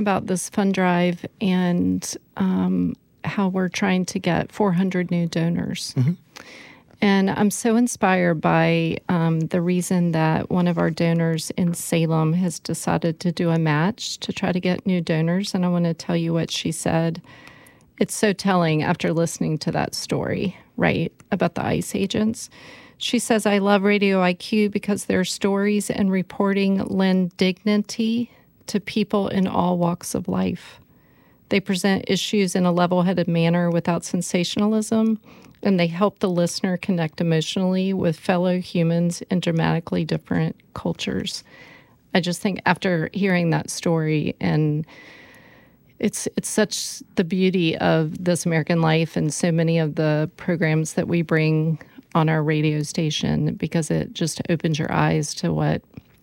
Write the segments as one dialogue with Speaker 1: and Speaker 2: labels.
Speaker 1: about this fund drive and how we're trying to get 400 new donors. Mm-hmm. And I'm so inspired by the reason that one of our donors in Salem has decided to do a match to try to get new donors. And I want to tell you what she said. It's so telling after listening to that story, right, about the ICE agents. She says, I love Radio IQ because their stories and reporting lend dignity to people in all walks of life. They present issues in a level-headed manner without sensationalism, and they help the listener connect emotionally with fellow humans in dramatically different cultures. I just think after hearing that story, and it's such the beauty of This American Life and so many of the programs that we bring on our radio station, because it just opens your eyes to what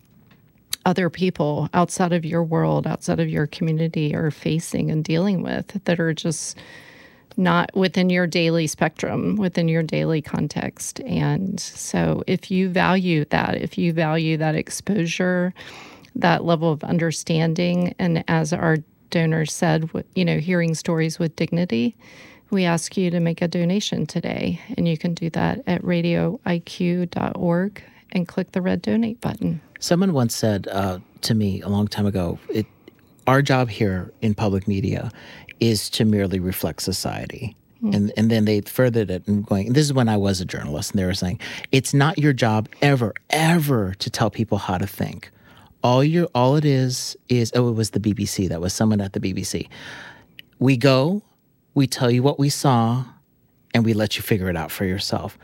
Speaker 1: other people outside of your world, outside of your community are facing and dealing with that are just not within your daily spectrum, within your daily context. And so if you value that exposure, that level of understanding, and as our donors said, hearing stories with dignity, we ask you to make a donation today. And you can do that at radioiq.org and click the red donate button.
Speaker 2: Someone once said to me a long time ago, our job here in public media is to merely reflect society. Mm. And then they furthered it and going, this is when I was a journalist, and they were saying, it's not your job ever to tell people how to think. All it is, it was the BBC. That was someone at the BBC. We go, we tell you what we saw, and we let you figure it out for yourself.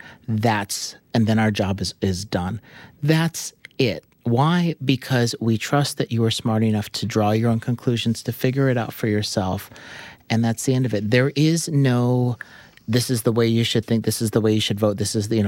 Speaker 2: And then our job is done. That's it. Why? Because we trust that you are smart enough to draw your own conclusions, to figure it out for yourself, and that's the end of it. There is no, this is the way you should think, this is the way you should vote, this is the,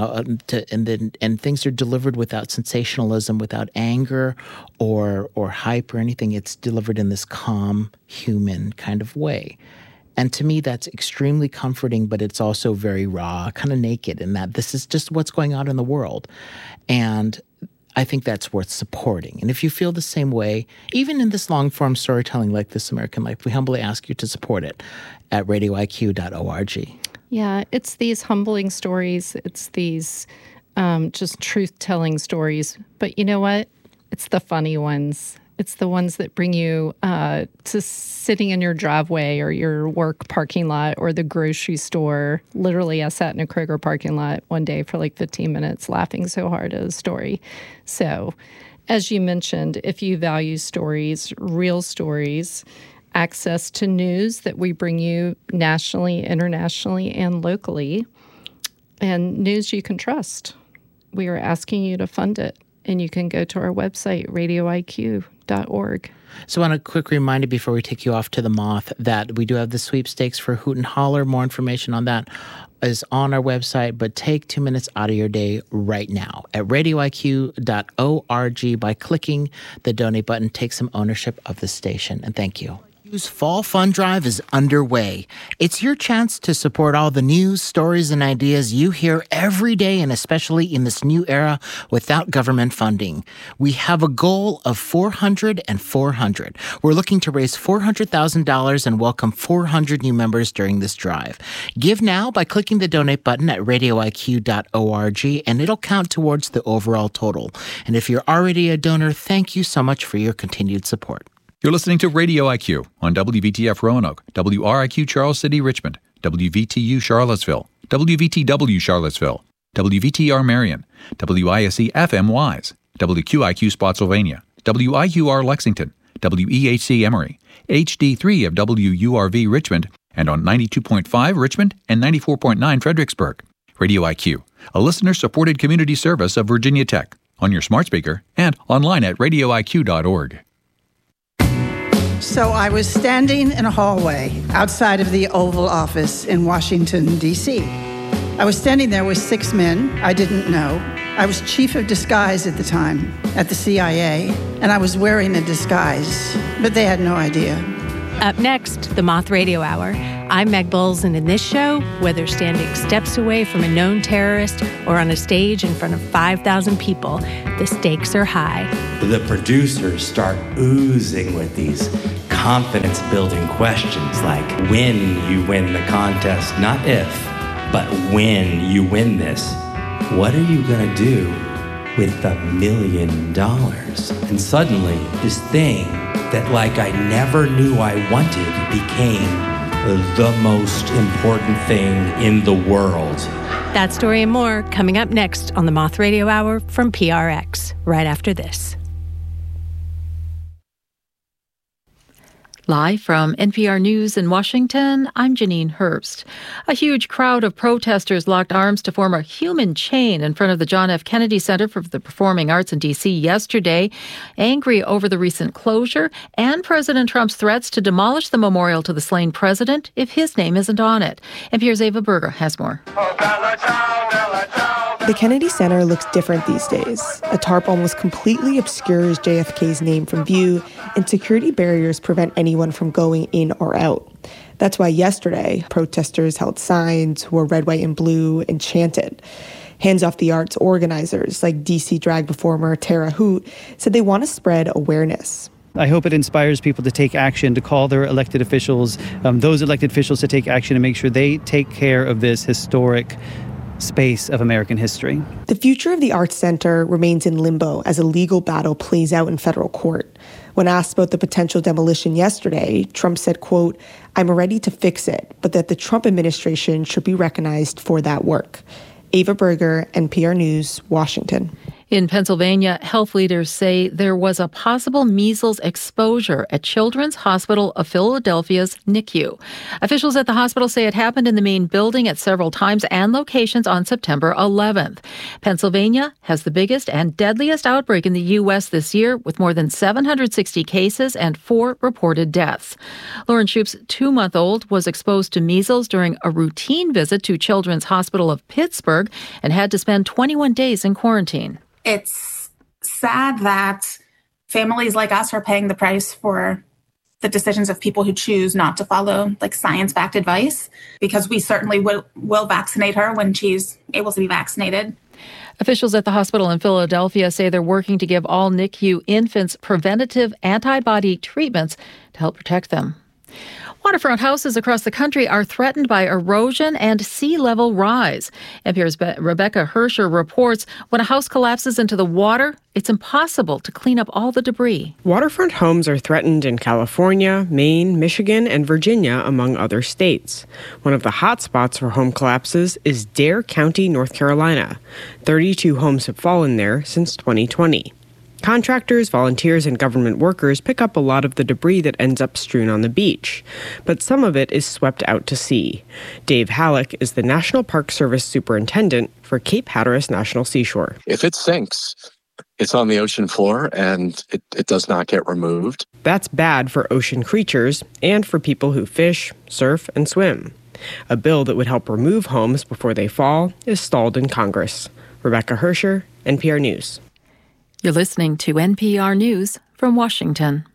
Speaker 2: and things are delivered without sensationalism, without anger or hype or anything. It's delivered in this calm, human kind of way. And to me, that's extremely comforting, but it's also very raw, kind of naked in that this is just what's going on in the world. And I think that's worth supporting. And if you feel the same way, even in this long-form storytelling like This American Life, we humbly ask you to support it at radioiq.org.
Speaker 1: Yeah, it's these humbling stories. It's these just truth-telling stories. But you know what? It's the funny ones. It's the ones that bring you to sitting in your driveway or your work parking lot or the grocery store. Literally, I sat in a Kroger parking lot one day for like 15 minutes laughing so hard at a story. So, as you mentioned, if you value stories, real stories, access to news that we bring you nationally, internationally, and locally, and news you can trust, we are asking you to fund it. And you can go to our website, radioiq.org.
Speaker 2: So I want a quick reminder before we take you off to the Moth that we do have the sweepstakes for Hoot and Holler. More information on that is on our website, but take 2 minutes out of your day right now at radioiq.org by clicking the donate button. Take some ownership of the station, and thank you. Fall Fund Drive is underway. It's your chance to support all the news, stories, and ideas you hear every day, and especially in this new era without government funding. We have a goal of 400 and 400. We're looking to raise $400,000 and welcome 400 new members during this drive. Give now by clicking the donate button at radioiq.org, and it'll count towards the overall total. And if you're already a donor, thank you so much for your continued support.
Speaker 3: You're listening to Radio IQ on WVTF Roanoke, WRIQ Charles City, Richmond, WVTU Charlottesville, WVTW Charlottesville, WVTR Marion, WISC FM Wise, WQIQ Spotsylvania, WIUR Lexington, WEHC Emory, HD3 of WURV Richmond, and on 92.5 Richmond and 94.9 Fredericksburg. Radio IQ, a listener-supported community service of Virginia Tech, on your smart speaker and online at radioiq.org.
Speaker 4: So I was standing in a hallway outside of the Oval Office in Washington, D.C. I was standing there with 6 men I didn't know. I was chief of disguise at the time at the CIA, and I was wearing a disguise, but they had no idea.
Speaker 5: Up next, the Moth Radio Hour. I'm Meg Bowles, and in this show, whether standing steps away from a known terrorist or on a stage in front of 5,000 people, the stakes are high.
Speaker 6: The producers start oozing with these confidence-building questions like when you win the contest, not if, but when you win this, what are you going to do with $1 million? And suddenly, this thing that I never knew I wanted became the most important thing in the world.
Speaker 5: That story and more coming up next on the Moth Radio Hour from PRX, right after this. Live from NPR News in Washington, I'm Janine Herbst. A huge crowd of protesters locked arms to form a human chain in front of the John F. Kennedy Center for the Performing Arts in D.C. yesterday, angry over the recent closure and President Trump's threats to demolish the memorial to the slain president if his name isn't on it. NPR's Ava Berger has more.
Speaker 7: The Kennedy Center looks different these days. A tarp almost completely obscures JFK's name from view, and security barriers prevent anyone from going in or out. That's why yesterday, protesters held signs, wore red, white, and blue, and chanted. Hands Off the Arts organizers, like DC drag performer Tara Hoot, said they want to spread awareness.
Speaker 8: I hope it inspires people to take action, to call their elected officials, those elected officials to take action and make sure they take care of this historic space of American history.
Speaker 7: The future of the Arts Center remains in limbo as a legal battle plays out in federal court. When asked about the potential demolition yesterday, Trump said, quote, "I'm ready to fix it, but that the Trump administration should be recognized for that work." Ava Berger, NPR News, Washington.
Speaker 5: In Pennsylvania, health leaders say there was a possible measles exposure at Children's Hospital of Philadelphia's NICU. Officials at the hospital say it happened in the main building at several times and locations on September 11th. Pennsylvania has the biggest and deadliest outbreak in the U.S. this year, with more than 760 cases and 4 reported deaths. Lauren Shoup's 2-month-old was exposed to measles during a routine visit to Children's Hospital of Pittsburgh and had to spend 21 days in quarantine.
Speaker 9: It's sad that families like us are paying the price for the decisions of people who choose not to follow science-backed advice, because we certainly will vaccinate her when she's able to be vaccinated.
Speaker 5: Officials at the hospital in Philadelphia say they're working to give all NICU infants preventative antibody treatments to help protect them. Waterfront houses across the country are threatened by erosion and sea level rise. NPR's Rebecca Hersher reports when a house collapses into the water, it's impossible to clean up all the debris.
Speaker 10: Waterfront homes are threatened in California, Maine, Michigan, and Virginia, among other states. One of the hot spots for home collapses is Dare County, North Carolina. 32 homes have fallen there since 2020. Contractors, volunteers, and government workers pick up a lot of the debris that ends up strewn on the beach, but some of it is swept out to sea. Dave Halleck is the National Park Service Superintendent for Cape Hatteras National Seashore.
Speaker 11: If it sinks, it's on the ocean floor and it does not get removed.
Speaker 10: That's bad for ocean creatures and for people who fish, surf, and swim. A bill that would help remove homes before they fall is stalled in Congress. Rebecca Hersher, NPR News.
Speaker 5: You're listening to NPR News from Washington.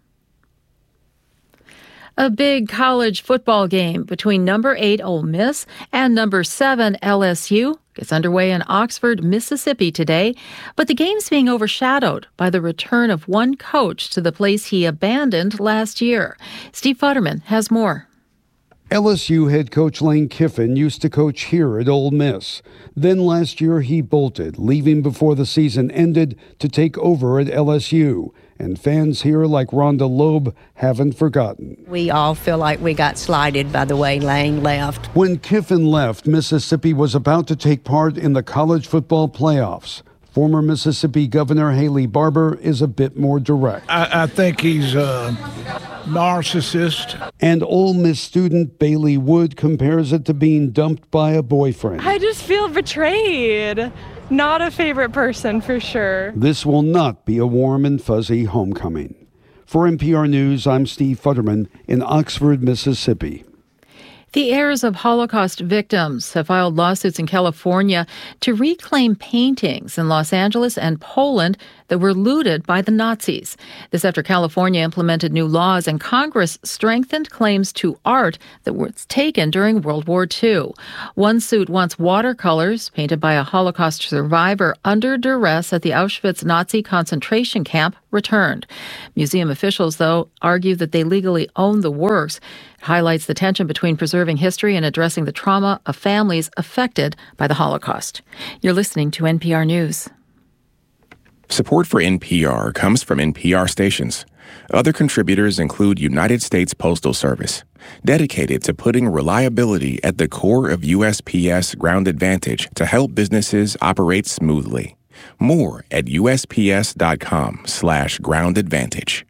Speaker 5: A big college football game between number 8 Ole Miss and number 7 LSU gets underway in Oxford, Mississippi today, but the game's being overshadowed by the return of one coach to the place he abandoned last year. Steve Futterman has more.
Speaker 12: LSU head coach Lane Kiffin used to coach here at Ole Miss. Then last year he bolted, leaving before the season ended to take over at LSU. And fans here like Rhonda Loeb haven't forgotten.
Speaker 13: We all feel like we got slighted by the way Lane left.
Speaker 12: When Kiffin left, Mississippi was about to take part in the college football playoffs. Former Mississippi Governor Haley Barbour is a bit more direct.
Speaker 14: I think he's a narcissist.
Speaker 12: And Ole Miss student Bailey Wood compares it to being dumped by a boyfriend.
Speaker 15: I just feel betrayed. Not a favorite person for sure.
Speaker 12: This will not be a warm and fuzzy homecoming. For NPR News, I'm Steve Futterman in Oxford, Mississippi.
Speaker 5: The heirs of Holocaust victims have filed lawsuits in California to reclaim paintings in Los Angeles and Poland that were looted by the Nazis. This after California implemented new laws and Congress strengthened claims to art that was taken during World War II. One suit wants watercolors painted by a Holocaust survivor under duress at the Auschwitz Nazi concentration camp returned. Museum officials, though, argue that they legally own the works. It highlights the tension between preserving history and addressing the trauma of families affected by the Holocaust. You're listening to NPR News.
Speaker 16: Support for NPR comes from NPR stations. Other contributors include United States Postal Service, dedicated to putting reliability at the core of USPS Ground Advantage to help businesses operate smoothly. More at USPS.com/groundadvantage.